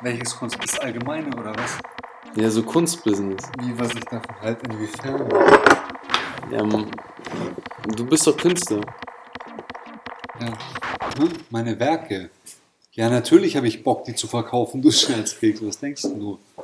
Welches Kunst? Das Allgemeine oder was? Ja, so Kunstbusiness. Wie, was ich davon halt, inwiefern? Ja, du bist doch Künstler. Ja. Meine Werke. Ja, natürlich habe ich Bock, die zu verkaufen, du Scherzkeks. Was denkst du?